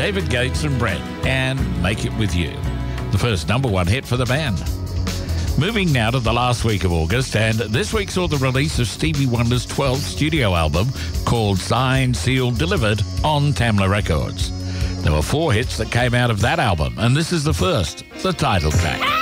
David Gates and Brett, and Make It With You, the first number one hit for the band. Moving now to the last week of August, and this week saw the release of Stevie Wonder's 12th studio album called Signed, Sealed, Delivered on Tamla Records. There were 4 hits that came out of that album, and this is the first, the title track.